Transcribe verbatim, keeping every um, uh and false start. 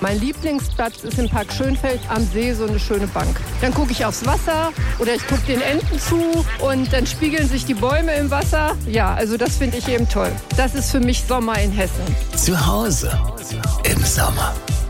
Mein Lieblingsplatz ist im Park Schönfeld am See, so eine schöne Bank. Dann gucke ich aufs Wasser oder ich gucke den Enten zu und dann spiegeln sich die Bäume im Wasser. Ja, also das finde ich eben toll. Das ist für mich Sommer in Hessen. Zu Hause im Sommer.